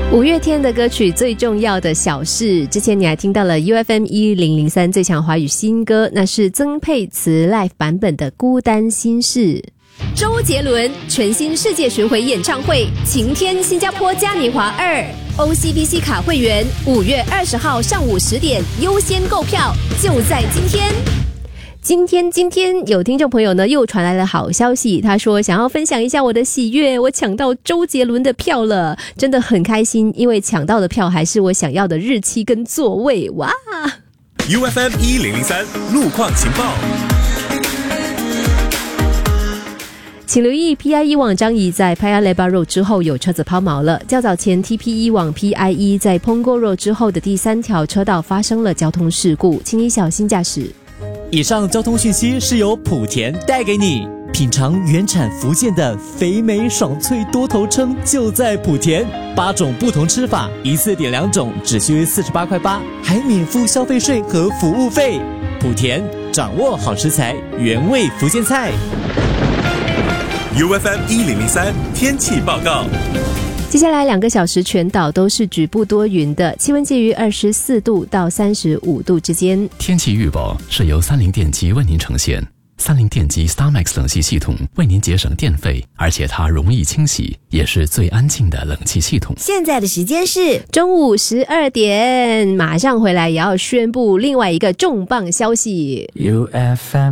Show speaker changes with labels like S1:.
S1: 五月天的歌曲最重要的小事，之前你还听到了 UFM1003 最强华语新歌，那是曾沛慈 Live 版本的孤单心事。周杰伦全新世界巡回演唱会晴天新加坡嘉年华2 OCBC 卡会员5月20号上午10点优先购票，就在今天。今天有听众朋友呢又传来了好消息，他说想要分享一下我的喜悦，我抢到周杰伦的票了，真的很开心，因为抢到的票还是我想要的日期跟座位。哇
S2: UFM1003 路况情报，
S1: 请留意 PIE 往张仪在 Paya Lebar Road 之后有车子抛锚了，较早前 TPE 往 PIE 在 Punggol Road 之后的第3条车道发生了交通事故，请你小心驾驶。
S3: 以上交通讯息是由莆田带给你，品尝原产福建的肥美爽脆多头称就在莆田，8种不同吃法，一次点2种只需48块8，还免付消费税和服务费。莆田掌握好食材，原味福建菜。
S2: UFM1003 天气报告。
S1: 接下来2个小时全岛都是局部多云的，气温介于24度到35度之间。
S4: 天气预报是由三菱电机为您呈现。三菱电机 StarMax 冷气系统为您节省电费，而且它容易清洗，也是最安静的冷气系统。
S1: 现在的时间是中午12点，马上回来也要宣布另外一个重磅消息。
S5: UFM